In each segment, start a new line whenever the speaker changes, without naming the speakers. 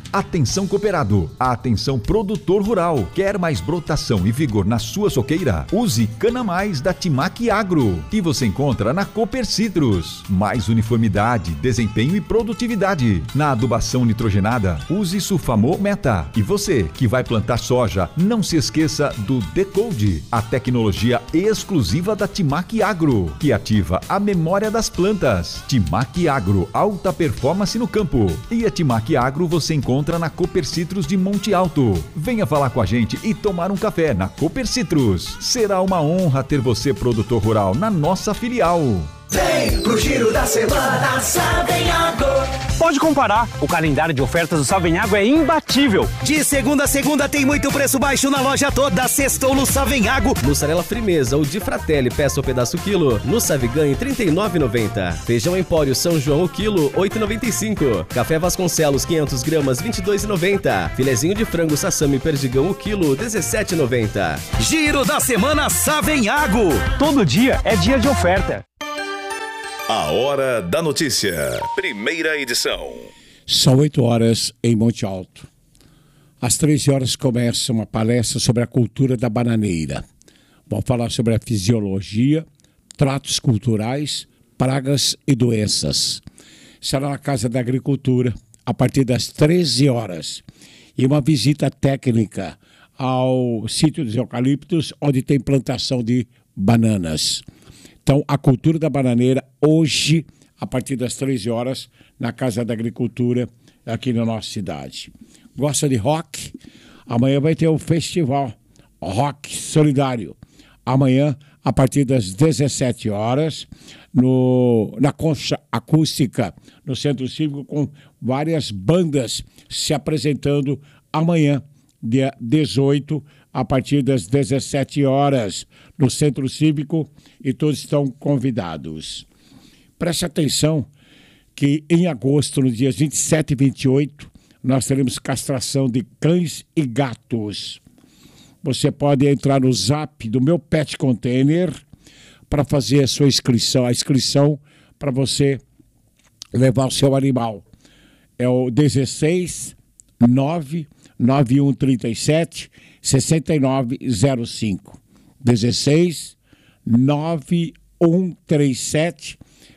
Atenção cooperado, atenção produtor rural. Quer mais brotação e vigor na sua soqueira? Use Cana Mais da Timac Agro, que você encontra na Cooper Citrus. Mais uniformidade, desempenho e produtividade. Na adubação nitrogenada, use Sulfamo Meta. E você que vai plantar soja, não se esqueça do Decode, a tecnologia exclusiva da Timac Agro, que ativa a memória das plantas. Timac Agro, alta performance no campo. E a Timac Agro você encontra na Cooper Citrus de Monte Alto. Venha falar com a gente e tomar um café na Cooper Citrus. Será uma honra ter você, produtor rural, na nossa filial.
Vem pro Giro da Semana Savenhago.
Pode comparar, o calendário de ofertas do Savenhago é imbatível.
De segunda a segunda tem muito preço baixo na loja toda. Sextou no Savenhago.
Mussarela Frimeza ou de Fratelli, peça o pedaço quilo, no Savigan em R$ 39,90. Feijão Empório São João o quilo, R$ 8,95. Café Vasconcelos 500 gramas, R$ 22,90. Filezinho de frango Sassami Perdigão o quilo, R$ 17,90.
Giro da Semana Savenhago.
Todo dia é dia de oferta.
A Hora da Notícia, primeira edição.
São 8 horas em Monte Alto. Às 13 horas começa uma palestra sobre a cultura da bananeira. Vamos falar sobre a fisiologia, tratos culturais, pragas e doenças. Será na Casa da Agricultura, a partir das 13 horas. E uma visita técnica ao sítio dos eucaliptos, onde tem plantação de bananas. Então, a cultura da bananeira, hoje, a partir das 13 horas, na Casa da Agricultura, aqui na nossa cidade. Gosta de rock? Amanhã vai ter o festival Rock Solidário. Amanhã, a partir das 17 horas, na Concha Acústica, no Centro Cívico, com várias bandas se apresentando amanhã, dia 18, a partir das 17 horas, no Centro Cívico, e todos estão convidados. Preste atenção que em agosto, nos dias 27 e 28, nós teremos castração de cães e gatos. Você pode entrar no Zap do Meu Pet Container para fazer a sua inscrição, a inscrição para você levar o seu animal. É o 16 9 9137 6905. 16 9137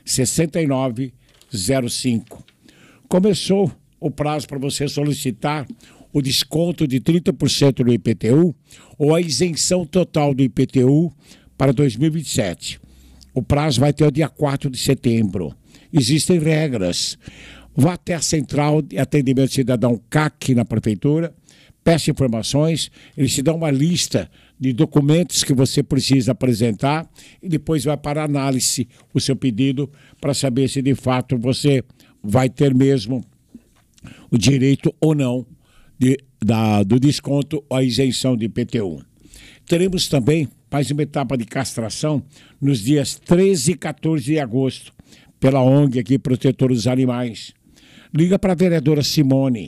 6905. Começou o prazo para você solicitar o desconto de 30% do IPTU ou a isenção total do IPTU para 2027. O prazo vai até o dia 4 de setembro. Existem regras. Vá até a Central de Atendimento Cidadão CAC na Prefeitura, peça informações, eles te dão uma lista de documentos que você precisa apresentar e depois vai para análise o seu pedido para saber se de fato você vai ter mesmo o direito ou não do desconto ou a isenção de IPTU. Teremos também mais uma etapa de castração nos dias 13 e 14 de agosto, pela ONG aqui, Protetor dos Animais. Liga para a vereadora Simone,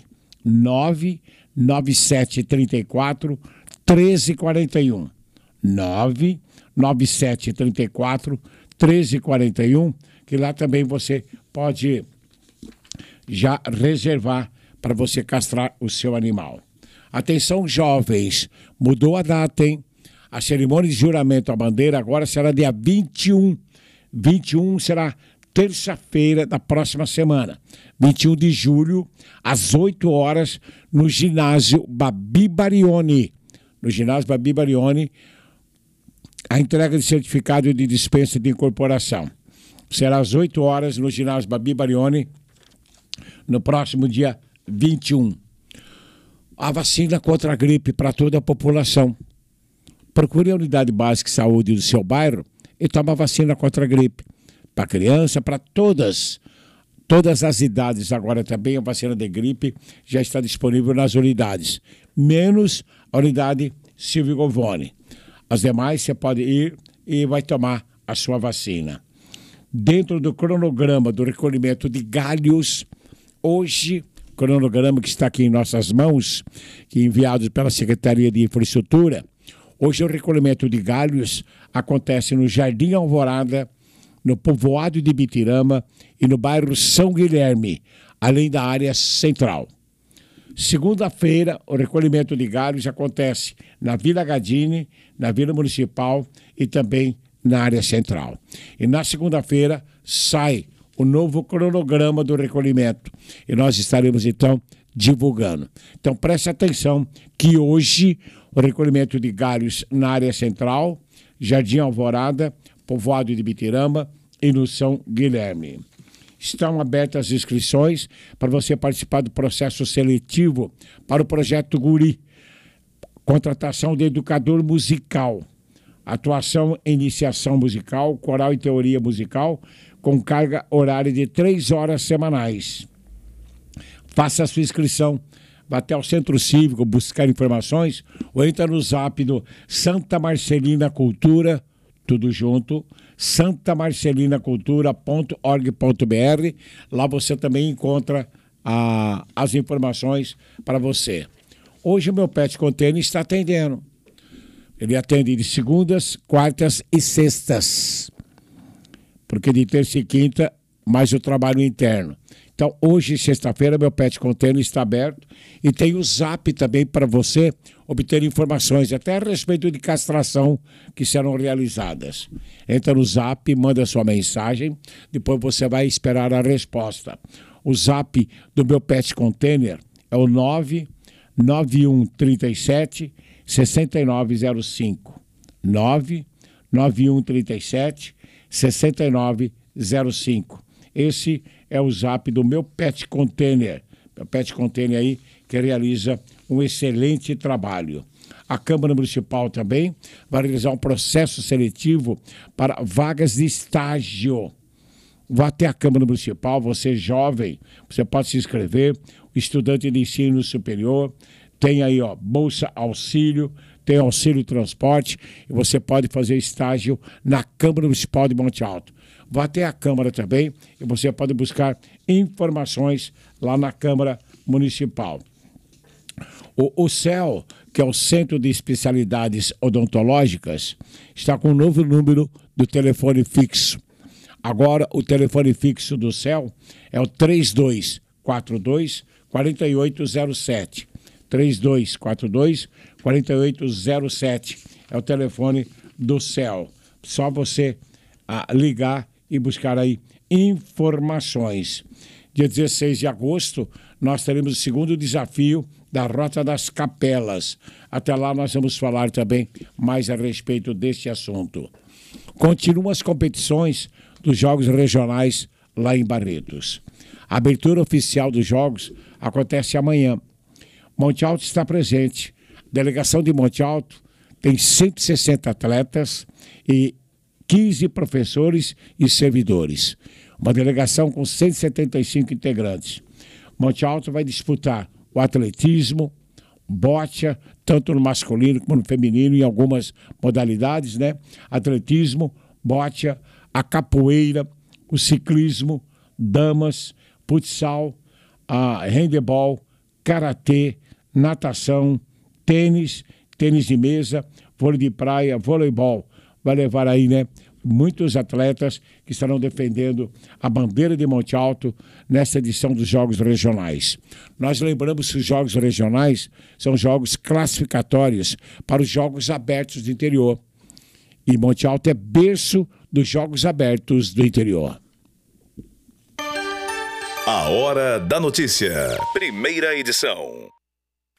99734 1341. 99734 1341, que lá também você pode já reservar para você castrar o seu animal. Atenção, jovens, mudou a data, hein? A cerimônia de juramento à bandeira agora será dia 21. 21 será terça-feira da próxima semana. 21 de julho, às 8 horas, no ginásio Babi Barioni. No ginásio Babi Barioni, a entrega de certificado de dispensa de incorporação. Será às 8 horas no ginásio Babi Barioni, no próximo dia 21. A vacina contra a gripe para toda a população. Procure a unidade básica de saúde do seu bairro e tome a vacina contra a gripe. Para criança, para todas as idades. Agora também a vacina de gripe já está disponível nas unidades, menos a unidade Silvio Govone. As demais você pode ir e vai tomar a sua vacina. Dentro do cronograma do recolhimento de galhos, hoje, cronograma que está aqui em nossas mãos, que enviado pela Secretaria de Infraestrutura, hoje o recolhimento de galhos acontece no Jardim Alvorada, no povoado de Bitirama e no bairro São Guilherme, além da área central. Segunda-feira, o recolhimento de galhos acontece na Vila Gadini, na Vila Municipal e também na área central. E na segunda-feira sai o novo cronograma do recolhimento e nós estaremos então divulgando. Então preste atenção que hoje o recolhimento de galhos na área central, Jardim Alvorada, Povoado de Bitirama e no São Guilherme. Estão abertas as inscrições para você participar do processo seletivo para o projeto Guri. Contratação de educador musical. Atuação em iniciação musical, coral e teoria musical, com carga horária de 3 horas semanais. Faça a sua inscrição. Vá até o Centro Cívico buscar informações ou entra no zap do Santa Marcelina Cultura, tudo junto, santamarcelinacultura.org.br. Lá você também encontra as informações para você. Hoje o meu Pet Container está atendendo. Ele atende de segundas, quartas e sextas. Porque de terça e quinta, mais o trabalho interno. Então, hoje, sexta-feira, meu Pet Container está aberto e tem o zap também para você obter informações, até a respeito de castração que serão realizadas. Entra no zap, manda sua mensagem, depois você vai esperar a resposta. O zap do meu Pet Container é o 99137 6905. 99137 6905. Esse é o zap do meu Pet Container. Meu Pet Container aí que realiza um excelente trabalho. A Câmara Municipal também vai realizar um processo seletivo para vagas de estágio. Vá até a Câmara Municipal, você jovem, você pode se inscrever, estudante de ensino superior, tem aí bolsa auxílio, tem auxílio transporte e você pode fazer estágio na Câmara Municipal de Monte Alto. Vá até a Câmara também e você pode buscar informações lá na Câmara Municipal. O CEL, que é o Centro de Especialidades Odontológicas, está com um novo número do telefone fixo. Agora, o telefone fixo do CEL é o 3242-4807. 3242-4807 é o telefone do CEL. Só você ligar e buscar aí informações. Dia 16 de agosto, nós teremos o segundo desafio da Rota das Capelas. Até lá nós vamos falar também mais a respeito deste assunto. Continuam as competições dos Jogos Regionais lá em Barretos. A abertura oficial dos Jogos acontece amanhã. Monte Alto está presente. A delegação de Monte Alto tem 160 atletas e 15 professores e servidores. Uma delegação com 175 integrantes. Monte Alto vai disputar o atletismo, bote, tanto no masculino como no feminino, em algumas modalidades, né? Atletismo, bote, a capoeira, o ciclismo, damas, futsal, handebol, karatê, natação, tênis de mesa, vôlei de praia, voleibol. Vai levar aí, né, muitos atletas que estarão defendendo a bandeira de Monte Alto nessa edição dos Jogos Regionais. Nós lembramos que os Jogos Regionais são jogos classificatórios para os Jogos Abertos do interior. E Monte Alto é berço dos Jogos Abertos do interior.
A Hora da Notícia. Primeira edição.